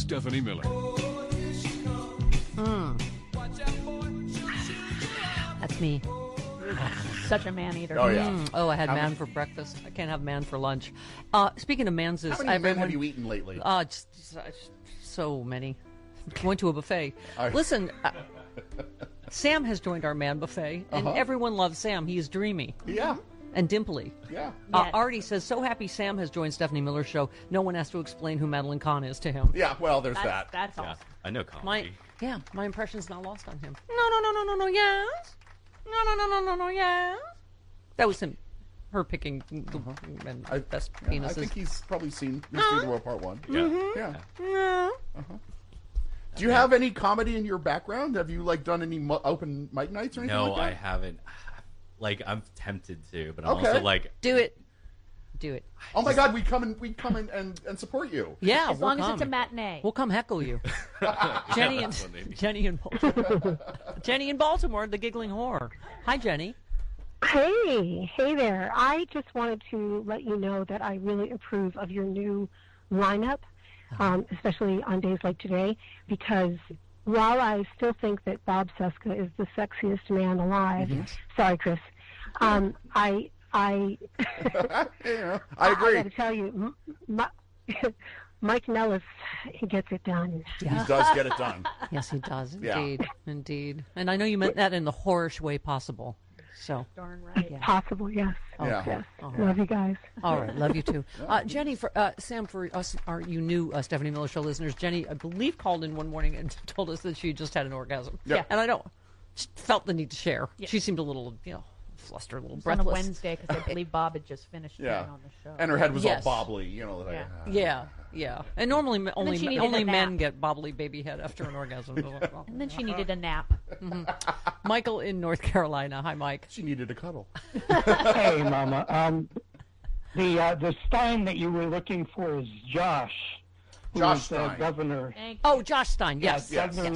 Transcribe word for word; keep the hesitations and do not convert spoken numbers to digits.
Stephanie Miller. Mm. That's me. Such a man eater. Oh, yeah. Mm. Oh, I had How man many- for breakfast. I can't have man for lunch. Uh, speaking of manses, How many I men have you eaten lately? Uh, just, just, uh, so many. Went to a buffet. I- Listen, uh, Sam has joined our man buffet, and Uh-huh. everyone loves Sam. He is dreamy. Yeah. And dimply. Yeah. Uh, Yes. Artie says, so happy Sam has joined Stephanie Miller's show. No one has to explain who Madeline Kahn is to him. Yeah, well, there's That's, that. that's Yeah, awesome. I know comedy. My, yeah, my impression's not lost on him. No, no, no, no, no, no, yes. No, no, no, no, no, no, yes. That was him, her picking the and I, best yeah, penises. I think he's probably seen Mystery of the World Part One. Yeah. Yeah. No. Do you have any comedy in your background? Have you like done any mo- open mic nights or anything No, like I that? haven't. Like, I'm tempted to, but I'm Okay. also like, Do it. Do it. Oh my God, we come and we come in and, and support you. Yeah, As we'll long as come. it's a matinee. We'll come heckle you. Jenny and that's what they need. Jenny in Baltimore. Jenny in Baltimore, the giggling whore. Hi, Jenny. Hey, hey there. I just wanted to let you know that I really approve of your new lineup, um, especially on days like today, because while I still think that Bob Seska is the sexiest man alive, sorry, Chris, um, I, I, Yeah, I I agree. got to tell you, M- M- Mike Nellis, he gets it done. He does get it done. Yes, he does. Yeah. Indeed. Indeed. And I know you meant that in the whorish way possible. So, Darn right. yeah. Possible, yes. Yeah. Yes. Oh. Love you guys. All right, love you too. Uh, Jenny, for uh, Sam, for us, our you new uh, Stephanie Miller Show listeners, Jenny, I believe, called in one morning and told us that she just had an orgasm. Yeah. And I don't felt the need to share. Yeah. She seemed a little, you know, flustered, a little It was on a breathless. Wednesday because I believe Bob had just finished Yeah. being on the show. And her head was Yes. all bobbly, you know. Like, Yeah. uh, Yeah, yeah. And normally, only she needed only a men nap. get bobbly baby head after an orgasm. And then she needed a nap. Michael in North Carolina. Hi, Mike. She needed a cuddle. Hey, Mama. Um, the uh, the Stein that you were looking for is Josh. who Josh is, uh, Stein. governor. Thank you. Oh, Josh Stein. Yes. Yeah, Yes. governor